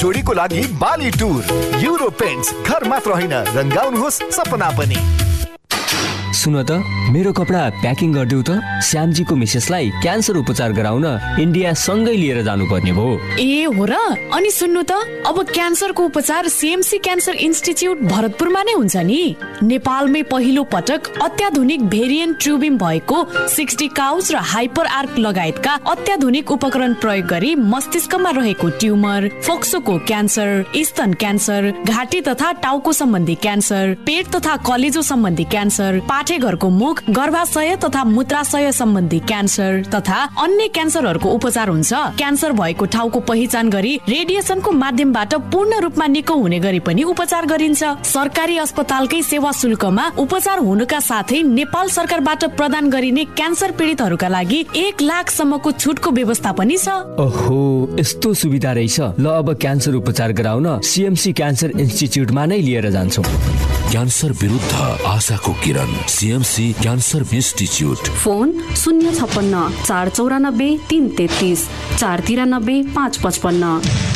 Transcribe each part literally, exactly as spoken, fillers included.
जोडीको लागि बाली टुर युरो पेन्ट्स घर मात्र होइन रंगाउनुहोस् सपना पनि। सुन त मेरो कपडा प्याकिङ गरिदेऊ त श्यामजीको मिसेसलाई क्यान्सर उपचार गराउन इन्डिया सँगै लिएर जानुपर्ने भयो। ए हो र? अनि सुन्नु त अब क्यान्सरको उपचार सीएमसी क्यान्सर इन्स्टिच्युट भरतपुरमा नै हुन्छ नि। नेपालमै पहिलो पटक अत्याधुनिक भेरिएन्ट ट्युबिम भएको सिक्सटी काउच र हाइपर आर्क लगायतका अत्याधुनिक उपकरण प्रयोग गरी मस्तिष्कमा रहेको ट्युमर, फोक्सोको क्यान्सर, स्तन क्यान्सर, घाँटी तथा टाउको सम्बन्धी क्यान्सर, पेट तथा कलेजो सम्बन्धी क्यान्सर, पाठेघरको मुख, गर्भाशय तथा मूत्राशय सम्बन्धी क्यान्सर तथा अन्य क्यान्सरहरूको उपचार हुन्छ। क्यान्सर भएको ठाउँको पहिचान गरी रेडिएसनको माध्यमबाट पूर्ण रूपमा निको हुने गरी पनि उपचार गरिन्छ। सरकारी अस्पतालकै सेवा शुल्कमा उपचार हुनुका साथै नेपाल सरकारबाट प्रदान गरिने क्यान्सर पीडितहरूका लागि एक लाख सम्मको छुटको व्यवस्था पनि छ। ओहो, यस्तो सुविधा रहेछ। ल अब क्यान्सर उपचार गराउन सीएमसी क्यान्सर इन्स्टिच्युटमा नै लिएर जान्छौँ। क्यान्सर विरुद्ध आशाको किरण, सीएमसी क्यान्सर इन्स्टिच्युट। फोन शून्य छप्पन्न चार चौरानब्बे तीन तेत्तिस चार तिरानब्बे पाँच पचपन्न।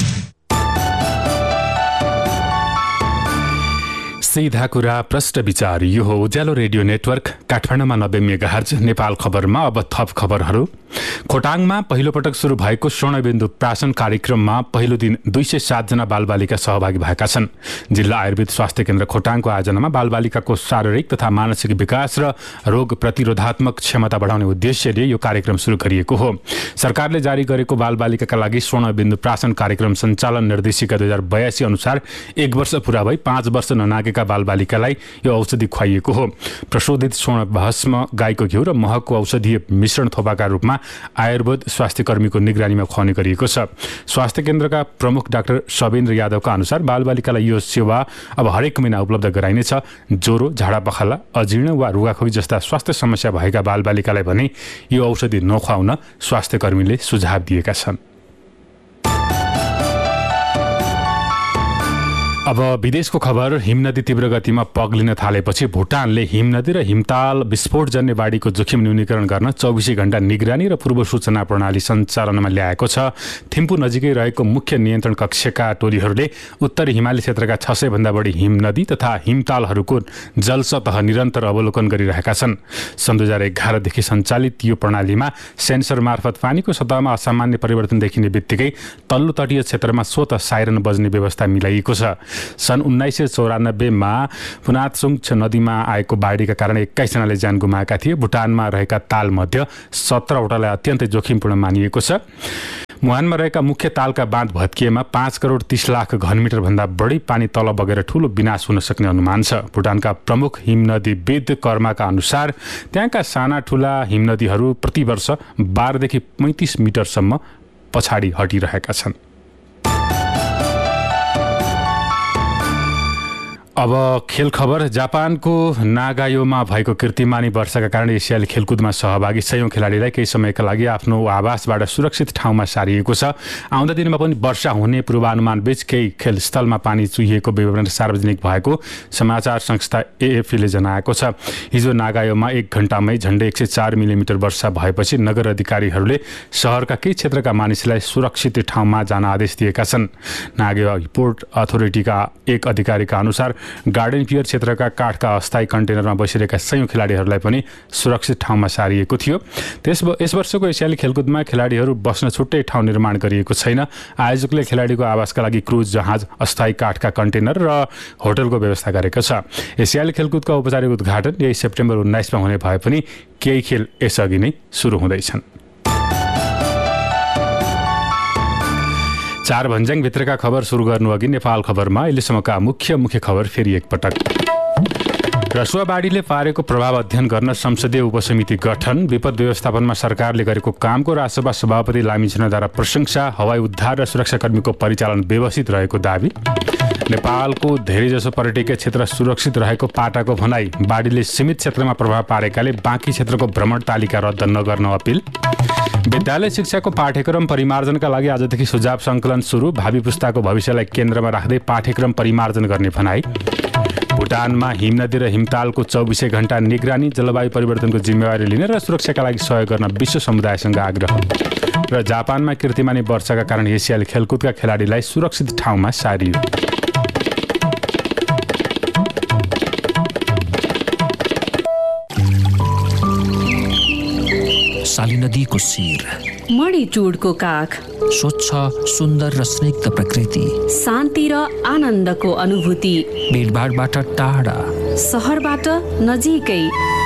सीधा कुरा प्रश्न विचार, यो हो उज्यालो रेडियो नेटवर्क काठमाडौँमा नब्बे मेगाहर्ज। नेपाल खबरमा अब थप खबरहरू। खोटाङमा पहिलो पटक सुरु भएको स्वर्णबिन्दु प्राशन कार्यक्रममा पहिलो दिन दुई सय सातजना बालबालिका सहभागी भएका छन्। जिल्ला आयुर्वेद स्वास्थ्य केन्द्र खोटाङको आयोजनामा बालबालिकाको शारीरिक तथा मानसिक विकास र रोग प्रतिरोधात्मक क्षमता बढाउने उद्देश्यले यो कार्यक्रम सुरु गरिएको हो। सरकारले जारी गरेको बालबालिकाका लागि स्वर्णबिन्दु प्राशन कार्यक्रम सञ्चालन निर्देशिका दुई हजार बयासी अनुसार एक वर्ष पूरा भई पाँच वर्ष ननागेका बालबालिकालाई यो औषधि खुवाइएको हो। प्रशोधित स्वर्ण भस्म, गाईको घिउ र महको औषधीय मिश्रण थोपाका रूपमा आयुर्वेद स्वास्थ्य कर्मीको निगरानीमा खुवाउने गरिएको छ। स्वास्थ्य केन्द्रका प्रमुख डाक्टर सवेन्द्र यादवका अनुसार बालबालिकालाई यो सेवा अब हरेक महिना उपलब्ध गराइनेछ। ज्वरो, झाडा पखाला, अजीर्ण वा रुगाखोकी जस्ता स्वास्थ्य समस्या भएका बालबालिकालाई भने यो औषधि नखुवाउन स्वास्थ्य कर्मीले सुझाव दिएका छन्। अब विदेशको खबर। हिमनदी तीव्र गतिमा पग्लिन थालेपछि भुटानले हिमनदी र हिमताल विस्फोटजन्य बाढीको जोखिम न्यूनीकरण गर्न चौबिसै घण्टा निगरानी र पूर्व सूचना प्रणाली सञ्चालनमा ल्याएको छ। थिम्पू नजिकै रहेको मुख्य नियन्त्रण कक्षका टोलीहरूले उत्तरी हिमाली क्षेत्रका छ सय भन्दा बढी हिमनदी तथा हिमतालहरूको जलसतह निरन्तर अवलोकन गरिरहेका छन्। सन् दुई हजार एघारदेखि सञ्चालित यो प्रणालीमा सेन्सर मार्फत पानीको सतहमा असामान्य परिवर्तन देखिने बित्तिकै तल्लो तटीय क्षेत्रमा स्वतः साइरन बज्ने व्यवस्था मिलाइएको छ। सन् उन्नाइस सय चौरानब्बेमा पुनातसुङ नदीमा आएको बाढीका कारण एक्काइसजनाले ज्यान गुमाएका थिए। भुटानमा रहेका तालमध्ये सत्रवटालाई अत्यन्तै जोखिमपूर्ण मानिएको छ। मुहानमा रहेका मुख्य तालका बाँध भत्किएमा पाँच करोड तीस लाख घनमिटर भन्दा बढी पानी तल बगेर ठूलो विनाश हुन सक्ने अनुमान छ। भुटानका प्रमुख हिमनदीविद कर्माका अनुसार त्यहाँका साना ठूला हिमनदीहरू प्रतिवर्ष बाह्रदेखि पैँतिस मिटरसम्म पछाडि हटिरहेका छन्। अब खेल खबर। जापानको नागायोमा भएको कीर्तिमानी वर्षाका कारण एसियाली खेलकुदमा सहभागी सयौं खेलाडीलाई केही समयका लागि आफ्नो आवासबाट सुरक्षित ठाउँमा सारिएको छ। आउँदा दिनमा पनि वर्षा हुने पूर्वानुमान बीच केही खेलस्थलमा पानी चुहिएको विवरण सार्वजनिक भएको समाचार संस्था एएफपीले जनाएको छ। हिजो नागायोमा एक घण्टामै झण्डै एक सय चार मिलिमिटर वर्षा भएपछि नगर अधिकारीहरूले सहरका केही क्षेत्रका मानिसलाई सुरक्षित ठाउँमा जान आदेश दिएका छन्। नागायो पोर्ट अथोरिटीका एक अधिकारीका अनुसार गार्डन पियर क्षेत्रका काठका अस्थायी कन्टेनरमा बसिरहेका सयौं खेलाडीहरूलाई पनि सुरक्षित ठाउँमा सारिएको थियो। त्यस यस वर्षको एसियाली खेलकुदमा खेलाडीहरू बस्न छुट्टै ठाउँ निर्माण गरिएको छैन। आयोजकले खेलाडीको आवासका लागि क्रुज जहाज, अस्थायी काठका कन्टेनर र होटलको व्यवस्था गरेको छ। एसियाली खेलकुदका औपचारिक उद्घाटन यही सेप्टेम्बर उन्नाइसमा हुने भए पनि केही खेल यसअघि नै सुरु हुँदैछन्। चार भन्ज्याङ भित्रका खबर सुरु गर्नु अघि नेपाल खबरमा अहिलेसम्मका मुख्य मुख्य खबर फेरि एकपटक। रसुवा बाढीले पारेको प्रभाव अध्ययन गर्न संसदीय उपसमिति गठन। विपद व्यवस्थापनमा सरकारले गरेको कामको राष्ट्रसभा सभापति लामिछानेद्वारा प्रशंसा। हवाई उद्धार र सुरक्षाकर्मीको परिचालन व्यवस्थित रहेको दावी। नेपालको धेरैजसो पर्यटकीय क्षेत्र सुरक्षित रहेको पाटाको भनाई। बाढीले सीमित क्षेत्रमा प्रभाव पारेकाले बाँकी क्षेत्रको भ्रमण तालिका रद्द नगर्न अपिल। विद्यालय शिक्षाको पाठ्यक्रम परिमार्जनका लागि आजदेखि सुझाव सङ्कलन सुरु। भावी पुस्ताको भविष्यलाई केन्द्रमा राख्दै पाठ्यक्रम परिमार्जन गर्ने भनाई। भुटानमा हिमनदी र हिमतालको चौबिसै घण्टा निगरानी। जलवायु परिवर्तनको जिम्मेवारी लिने र सुरक्षाका लागि सहयोग गर्न विश्व समुदायसँग आग्रह। र जापानमा कीर्तिमानी वर्षाका कारण एसियाली खेलकुदका खेलाडीलाई सुरक्षित ठाउँमा सारियो। साली नदीको शिर, मणिचुडको काख, स्वच्छ सुन्दर र स्निग्ध प्रकृति, शान्ति र आनन्दको अनुभूति, भिडभाडबाट टाढा, सहरबाट नजिकै,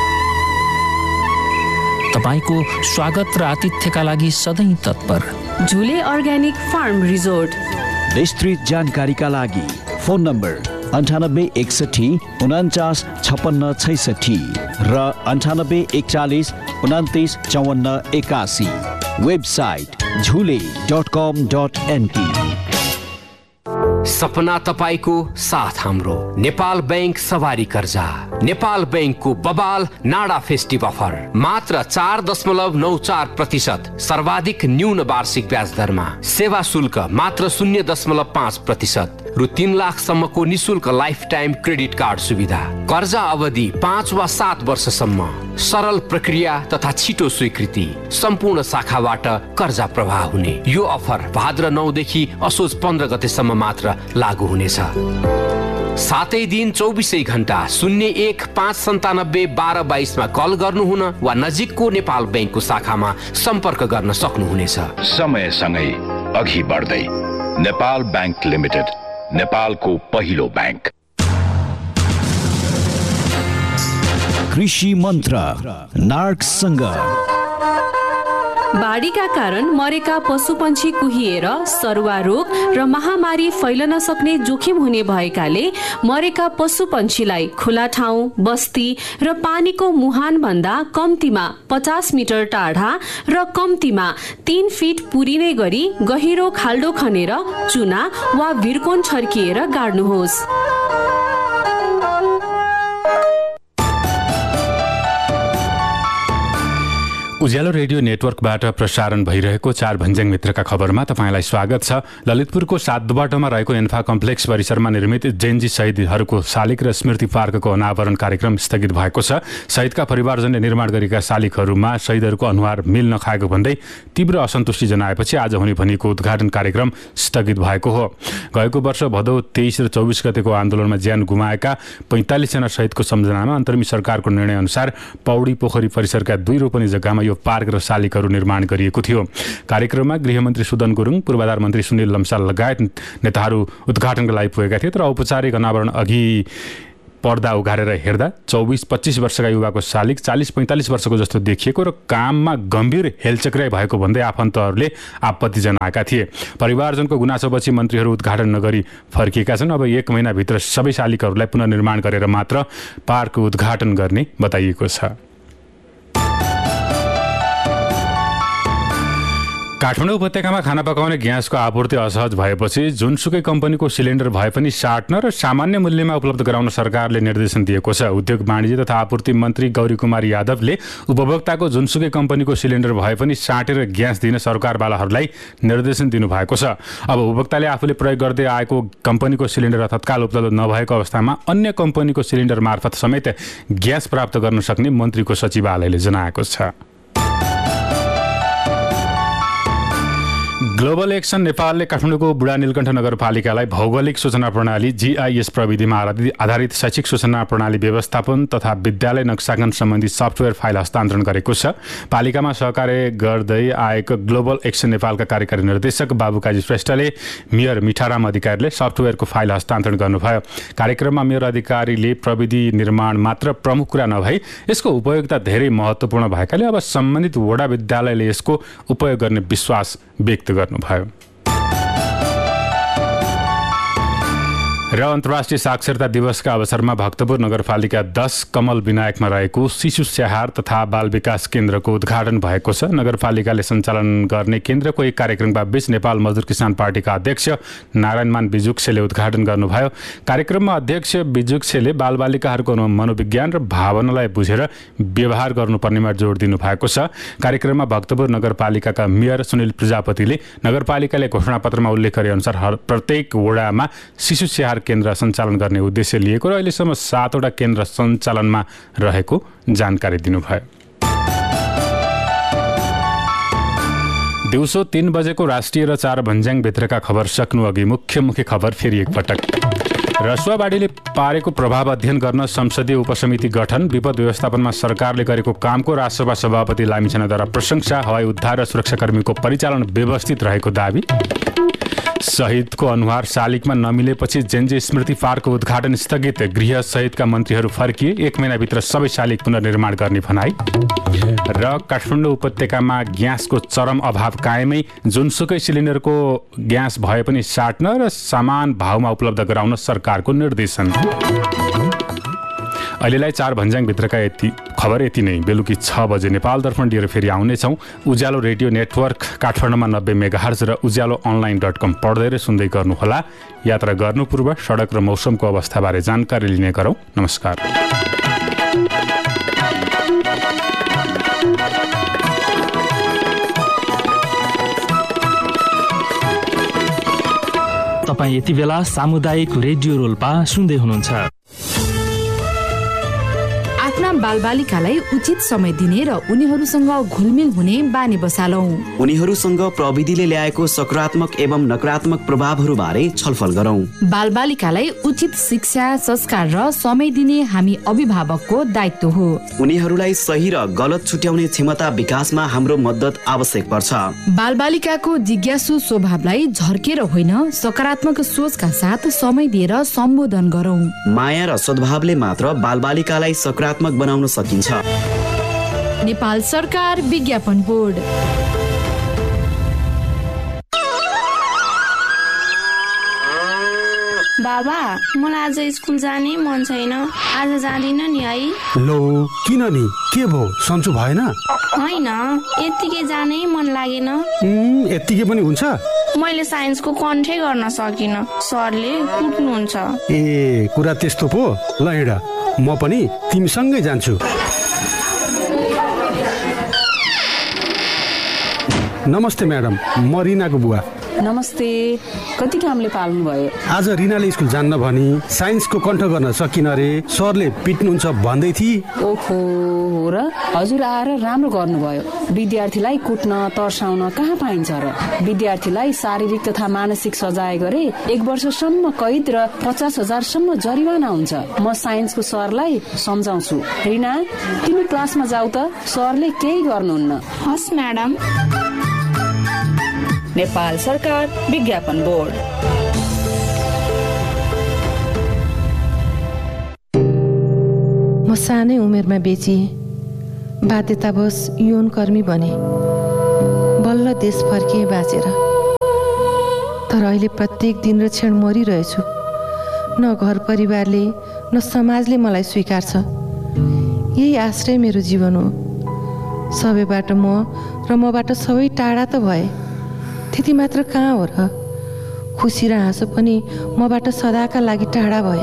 तपाईको स्वागत र आतिथ्यका लागि सधैँ तत्पर। झुले अर्ग्यानिक फार्म रिजोर्ट। विस्तृत जानकारीका लागि फोन नम्बर अन्ठानब्बे एकसठी उन्चास छप्पन्न छैसठी र अन्ठानब्बे एकचालिस उन्तिस चौवन्न एकासी। वेबसाइट झुले डट कम डट एनपी। सपना तपाईको साथ हाम्रो। नेपाल बैंक सवारी कर्जा, नेपाल बैंकको बबाल नाडा फेस्टिभ अफर, मात्र चार दशमलव नौ चार प्रतिशत सर्वाधिक न्यून वार्षिक ब्याज दरमा, सेवा शुल्क मात्र शून्य दशमलव पाँच प्रतिशत, रु तीन लाखसम्मको निशुल्क लाइफ टाइम क्रेडिट कार्ड सुविधा, कर्जा अवधि पाँच वा सात वर्षसम्म, सरल प्रक्रिया तथा छिटो स्वीकृति, सम्पूर्ण शाखाबाट कर्जा प्रवाह हुने। यो अफर भाद्र नौदेखि असोज पन्ध्र गतेसम्म मात्र लागू हुनेछ। सातै दिन चौबिसै घण्टा शून्य एक पाँच सन्तानब्बे बाह्र बाइसमा कल गर्नुहुन वा नजिकको नेपाल बैंकको शाखामा सम्पर्क गर्न सक्नुहुनेछ। समयसँगै अघि बढ्दै नेपाल बैंक लिमिटेड, नेपालको पहिलो बैंक। कृषि मन्त्र नार्कसँग। बाढीका कारण मरेका पशुपन्छी कुहिएर सरुवा रोग र महामारी फैलन सक्ने जोखिम हुने भएकाले मरेका पशुपन्छीलाई खुला ठाउँ, बस्ती र पानीको मुहान भन्दा कम्तीमा पचास मिटर टाढा र कम्तीमा तीन फिट पुरिने गरी गहिरो खाल्डो खनेर चुना वा भिरकोन छर्किएर गाड्नुहोस्। उज्यालो रेडियो नेटवर्कबाट प्रसारण भइरहेको चार भन्ज्याङ मित्रका खबरमा तपाईँलाई स्वागत छ। ललितपुरको सातबाटोमा रहेको एन्फा कम्प्लेक्स परिसरमा निर्मित जेन्जी शहीदहरूको शालिग र स्मृति पार्कको अनावरण कार्यक्रम स्थगित भएको छ। शहीदका परिवारजनले निर्माण गरेका शालिगहरूमा शहीदहरूको अनुहार मिल नखाएको भन्दै तीव्र असन्तुष्टि जनाएपछि आज हुने भनिएको उद्घाटन कार्यक्रम स्थगित भएको हो। गएको वर्ष भदौ तेइस र चौबिस गतेको आन्दोलनमा ज्यान गुमाएका पैँतालिसजना शहीदको सम्झनामा अन्तर्मी सरकारको निर्णय अनुसार पौडी पोखरी परिसरका दुई रोपनी जग्गामा यो पार्क र शालिगहरू निर्माण गरिएको थियो। कार्यक्रममा गृहमन्त्री सुदन गुरुङ, पूर्वाधार मन्त्री सुनिल लम्साल लगायत नेताहरू उद्घाटनका लागि पुगेका थिए। तर औपचारिक अनावरण अघि पर्दा उघारेर हेर्दा चौबिस पच्चिस वर्षका युवाको शालिग चालिस पैँतालिस वर्षको जस्तो देखिएको र काममा गम्भीर हेलचक्राइ भएको भन्दै आफन्तहरूले आपत्ति जनाएका थिए। परिवारजनको गुनासोपछि मन्त्रीहरू उद्घाटन नगरी फर्किएका छन्। अब एक महिनाभित्र सबै शालिगहरूलाई पुनर्निर्माण गरेर मात्र पार्क उद्घाटन गर्ने बताइएको छ। काठमाडौँ उपत्यकामा खाना पकाउने ग्यासको आपूर्ति असहज भएपछि जुनसुकै कम्पनीको सिलिन्डर भए पनि साट्न र सामान्य मूल्यमा उपलब्ध गराउन सरकारले निर्देशन दिएको छ। उद्योग वाणिज्य तथा आपूर्ति मन्त्री गौरी कुमार यादवले उपभोक्ताको जुनसुकै कम्पनीको सिलिन्डर भए पनि साटेर ग्यास दिन सरकारवालाहरूलाई निर्देशन दिनुभएको छ। अब उपभोक्ताले आफूले प्रयोग गर्दै आएको कम्पनीको सिलिन्डर तत्काल उपलब्ध नभएको अवस्थामा अन्य कम्पनीको सिलिन्डर मार्फत समेत ग्यास प्राप्त गर्न सक्ने मन्त्रीको सचिवालयले जनाएको छ। ग्लोबल एक्सन नेपालले काठमाडौँको बुढा नीलकण्ठ नगरपालिकालाई भौगोलिक सूचना प्रणाली जीआईएस प्रविधिमा आधारित शैक्षिक सूचना प्रणाली व्यवस्थापन तथा विद्यालय नक्साङ्कन सम्बन्धी सफ्टवेयर फाइल हस्तान्तरण गरेको छ। पालिकामा सहकार्य गर्दै आएको ग्लोबल एक्सन नेपालका कार्यकारी निर्देशक बाबुकाजी श्रेष्ठले मेयर मिठाराम अधिकारीले सफ्टवेयरको फाइल हस्तान्तरण गर्नुभयो। कार्यक्रममा मेयर अधिकारीले प्रविधि निर्माण मात्र प्रमुख कुरा नभई यसको उपयोगिता धेरै महत्त्वपूर्ण भएकाले अब सम्बन्धित वडा विद्यालयले यसको उपयोग गर्ने विश्वास व्यक्त गर्नुभयो। र अन्तर्राष्ट्रिय साक्षरता दिवसका अवसरमा भक्तपुर नगरपालिका दस कमल विनायकमा रहेको शिशु स्याहार तथा बाल विकास केन्द्रको उद्घाटन भएको छ। नगरपालिकाले सञ्चालन गर्ने केन्द्रको एक कार्यक्रमका बीच नेपाल मजदुर किसान पार्टीका अध्यक्ष नारायणमान बिजुक्सेले उद्घाटन गर्नुभयो। कार्यक्रममा अध्यक्ष बिजुक्सेले बालबालिकाहरूको मनोविज्ञान र भावनालाई बुझेर व्यवहार गर्नुपर्नेमा जोड दिनु भएको छ। कार्यक्रममा भक्तपुर नगरपालिकाका मेयर सुनिल प्रजापतिले नगरपालिकाले घोषणापत्रमा उल्लेख गरे अनुसार प्रत्येक वडामा शिशु स्याहार केन्द्र सञ्चालन गर्ने उद्देश्य लिएको र अहिलेसम्म सातवटा केन्द्र सञ्चालनमा रहेको जानकारी दिनुभयो। दिउँसो तीन बजेको राष्ट्रिय र चार भन्ज्याङ भित्रका खबर सक्नु अघि मुख्य मुख्य खबर फेरि एकपटक। रसुवाबाढीले पारेको प्रभाव अध्ययन गर्न संसदीय उपसमिति गठन, विपद व्यवस्थापनमा सरकारले गरेको कामको राष्ट्रसभा सभापति लामिछानेद्वारा प्रशंसा, हवाई उद्धार र सुरक्षाकर्मीको परिचालन व्यवस्थित रहेको दावी। शहीदको अनुहार शालिगमा नमिलेपछि जेन्जी स्मृति पार्कको उद्घाटन स्थगित, गृह सहितका मन्त्रीहरू फर्किए, एक महिनाभित्र सबै शालिग पुनर्निर्माण गर्ने भनाई। र काठमाडौँ उपत्यकामा ग्यासको चरम अभाव कायमै, जुनसुकै सिलिन्डरको ग्यास भए पनि साट्न र समान भावमा उपलब्ध गराउन सरकारको निर्देशन। अहिलेलाई चार भन्ज्याङ भित्रका यति खबर यति नै। बेलुकी छ बजे नेपाल दर्पण लिएर फेरि आउनेछौँ। उज्यालो रेडियो नेटवर्क काठमाडौँमा नब्बे मेगाहर्ज र उज्यालो अनलाइन डट कम पढ्दै र सुन्दै गर्नुहोला। यात्रा गर्नु पूर्व सडक र मौसमको अवस्थाबारे जानकारी लिने गरौँ। नमस्कार। तपाईँ यति बेला सामुदायिक रेडियो रोल्पा सुन्दै हुनुहुन्छ। आफ्ना बालबालिकालाई उचित समय दिने र उनीहरूसँग घुलमिल हुने बानी बसालौं। उनीहरूसँग प्रविधिले ल्याएको सकारात्मक एवं नकारात्मक प्रभावहरू बारे छलफल गरौं। बालबालिकालाई उचित शिक्षा, संस्कार र समय दिने हामी अभिभावकको दायित्व हो। उनीहरूलाई सही र गलत छुट्याउने क्षमता विकासमा हाम्रो मद्दत आवश्यक पर्छ। बालबालिकाको जिज्ञासु स्वभावलाई झर्केर होइन, सकारात्मक सोचका साथ समय दिएर सम्बोधन गरौं। माया र सद्भावले मात्र बालबालिकालाई सकारात्मक बनाउन सकिन्छ। नेपाल सरकार विज्ञापन बोर्ड। बाबा, मलाई आज स्कुल जानै मन छैन। आज जाँदिन नि है। लो, किन नि? के भो, सन्चो भएन? होइन, यत्तिकै जानै मन लागेन। यत्तिकै पनि हुन्छ? मैले साइन्सको कन्ठै गर्न सकिन, सरले कुट्नुहुन्छ। ए, कुरा त्यस्तो पो। ल हिँड, म पनि तिमीसँगै जान्छु। नमस्ते म्याडम, म रिनाको बुवा। नमस्ते। कति कामले पाल्नु भयो? आज रिनाले स्कुल जान्न भनी साइन्सको कण्ठ गर्न सकिन रे, सरले पिट्नुहुन्छ भन्दै थिए। ओहो, हो र? हजुर आएर राम्रो गर्नुभयो। विद्यार्थीलाई कुट्न तर्साउन कहाँ पाइन्छ र? विद्यार्थीलाई शारीरिक तथा मानसिक सजाय गरे एक वर्षसम्म कैद र पचास हजारसम्म जरिवाना हुन्छ। म साइन्सको सरलाई सम्झाउँछु। रिना, तिमी क्लासमा जाऊ त, सरले केही गर्नुहुन्न। हस् म्याडम। नेपाल सरकार विज्ञापन बोर्ड। म सानै उमेरमा बेचिए, बाध्यतावश यौन कर्मी बने, बल्ल देश फर्किए बाँचेर। तर अहिले प्रत्येक दिन र क्षण मरिरहेछु। न घर परिवारले न समाजले मलाई स्वीकार्छ। यही आश्रय मेरो जीवन हो। सबैबाट म र मबाट सबै टाढा त भए, त्यति मात्र कहाँ हो र? खुसी र हाँसो पनि मबाट सदाका लागि टाढा भए।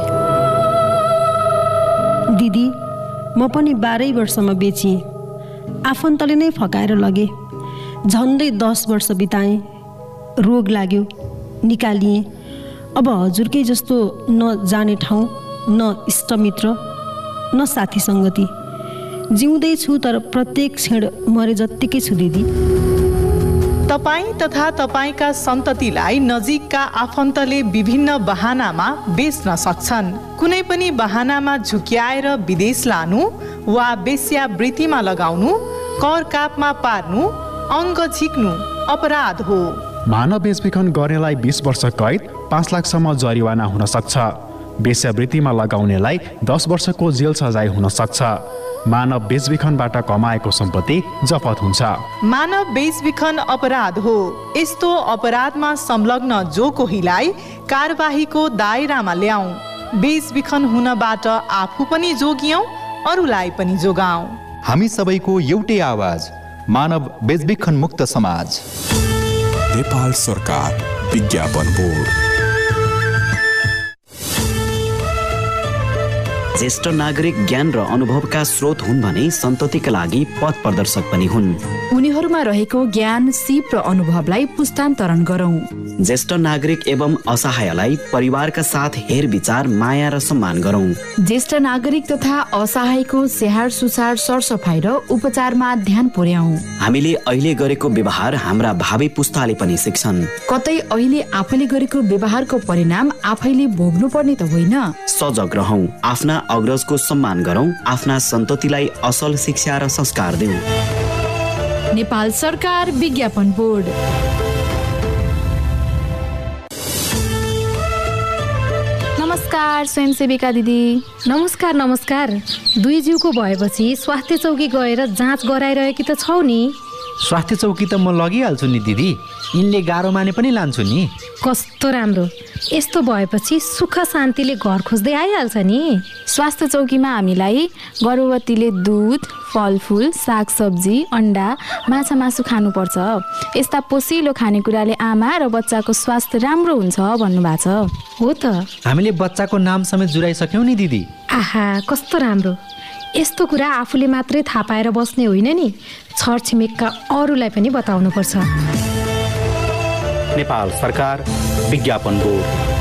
दिदी, म पनि बाह्रै वर्षमा बेचिएँ। आफन्तले नै फकाएर लगे। झन्डै दस वर्ष बिताएँ। रोग लाग्यो, निकालिएँ। अब हजुरकै जस्तो न जाने ठाउँ, न इष्टमित्र, न साथी सङ्गति। जिउँदैछु तर प्रत्येक क्षण मरे जत्तिकै छु दिदी। तपाईं तथा तपाईंका सन्ततिलाई नजिकका आफन्तले विभिन्न बहानामा बेच्न सक्छन्। कुनै पनि बहानामा झुक्याएर विदेश लानु वा वेश्यावृत्तिमा लगाउनु, कर कापमा पार्नु, अङ्ग झिक्नु अपराध हो। मानव बेचबिखन गर्नेलाई बीस वर्ष कैद, पाँच लाखसम्म जरिवाना हुन सक्छ। वेश्यावृत्तिमा लगाउनेलाई दस वर्षको जेल सजाय हुन सक्छ। मानव बेचबिखनबाट कमाएको सम्पत्ति जफत हुन्छ। मानव बेचबिखन अपराध हो। यस्तो अपराधमा संलग्न जो कोहीलाई कारबाहीको दायरामा ल्याऊ। बेचबिखन हुनबाट आफू पनि जोगियौं, अरूलाई पनि जोगाऊ। हामी सबैको एउटै आवाज, मानव बेचबिखन मुक्त समाज। नेपाल सरकार विज्ञापन बोर्ड। ज्येष्ठ नागरिक ज्ञान र अनुभवका स्रोत हुन् भने सन्ततिका लागि पथ प्रदर्शक पनि हुन्। उनीहरूमा रहेको ज्ञान, सिप र अनुभवलाई पुस्तान्तरण गरौँ। ज्येष्ठ नागरिक एवं असहायलाई परिवारका साथ हेरविचार, माया र सम्मान गरौँ। ज्येष्ठ नागरिक तथा असहायको स्याहार सुसार, सरसफाइ र उपचारमा ध्यान पुर्याऊ। हामीले अहिले गरेको व्यवहार हाम्रा भावी पुस्ताले पनि सिक्छन्। कतै अहिले आफैले गरेको व्यवहारको परिणाम आफैले भोग्नु पर्ने त होइन। सजग रहौं, आफ्ना अग्रजको सम्मान गरौं, आफ्ना सन्ततिलाई असल शिक्षा र संस्कार देऊ। नेपाल सरकार विज्ञापन बोर्ड। नमस्कार स्वयंसेविका दिदी। नमस्कार नमस्कार। दुई जिउको भएपछि स्वास्थ्य चौकी गएर जाँच गराइरहेकी त छौ नि? स्वास्थ्य चौकी त म लगिहाल्छु नि दिदी, यिनले गाह्रो माने पनि लान्छु नि। कस्तो राम्रो, यस्तो भएपछि सुख शान्तिले घर खोज्दै आइहाल्छ नि। स्वास्थ्य चौकीमा हामीलाई गर्भवतीले दुध, फलफुल, सागसब्जी, अन्डा, माछा मासु खानुपर्छ। यस्ता पोसिलो खानेकुराले आमा र बच्चाको स्वास्थ्य राम्रो हुन्छ भन्नुभएको छ। हो त, हामीले बच्चाको नाम समेत जुराइसक्यौँ नि दिदी। आहा कस्तो राम्रो। यस्तो कुरा आफूले मात्रै थाहा पाएर बस्ने होइन नि, छरछिमेकका अरूलाई पनि बताउनु पर्छ। नेपाल सरकार विज्ञापन बोर्ड।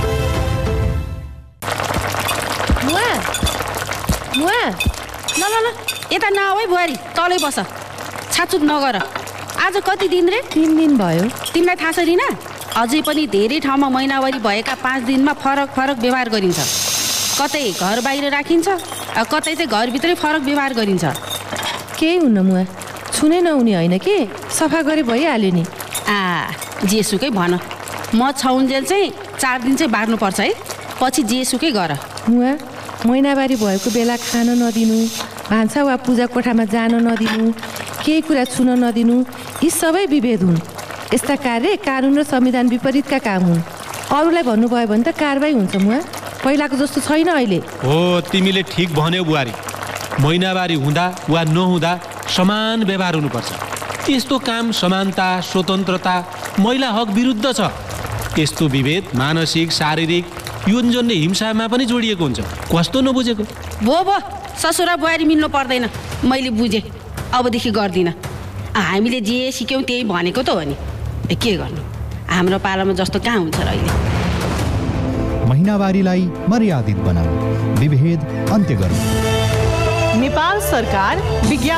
मुआ मुआ ल ल ल यता नआऊ है बुहारी, तलै बस, छाचुक नगर। आज कति दिन रे? तीन दिन भयो। तिमीलाई थाहा छ रिना, अझै पनि धेरै ठाउँमा महिनावारी भएका पाँच दिनमा फरक फरक व्यवहार गरिन्छ। कतै घर बाहिर राखिन्छ, कतै चाहिँ घरभित्रै फरक व्यवहार गरिन्छ। केही हुन्न मुआ, छुनै नहुने होइन के, सफा गरे भइहाल्यो नि। आ जेसुकै भन, म छौन्जेल चाहिँ चार दिन चाहिँ बार्नुपर्छ है, पछि जेसुकै गर। मुआ महिनावारी भएको बेला खान नदिनु, भान्सा वा पूजा कोठामा जान नदिनु, केही कुरा छुन नदिनु, यी सबै विभेद हुन्। यस्ता कार्य कानुन र संविधान विपरीतका काम हुन्। अरूलाई भन्नुभयो भने त कारबाही हुन्छ मुआ, पहिलाको जस्तो छैन अहिले। हो, तिमीले ठिक भन्यौ बुहारी। महिनावारी हुँदा वा नहुँदा समान व्यवहार हुनुपर्छ। यस्तो काम समानता, स्वतन्त्रता, महिला हक विरुद्ध छ। यस्तो विभेद मानसिक, शारीरिक, यौन हिंसामा पनि जोडिएको हुन्छ। कस्तो नबुझेको? भो भो, ससुरा बुहारी मिल्नु पर्दैन, मैले बुझेँ, अबदेखि गर्दिनँ। हामीले जे सिक्यौँ त्यही भनेको त हो नि, के गर्नु, हाम्रो पालामा जस्तो कहाँ हुन्छ र अहिले। महिनावारीलाई मर्यादित बनाऊ, विभेद अन्त्य गरौँ। नेपाल सरकार विज्ञापन